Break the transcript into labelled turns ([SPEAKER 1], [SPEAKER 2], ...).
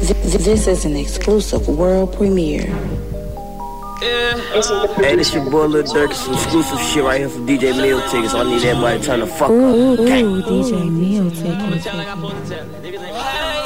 [SPEAKER 1] This is an exclusive world premiere.
[SPEAKER 2] Hey, this your boy Lil Durk. Some exclusive shit right here from DJ Meal Tickets. I need everybody to turn the fuck up.
[SPEAKER 1] Ooh, DJ Meal Tickets.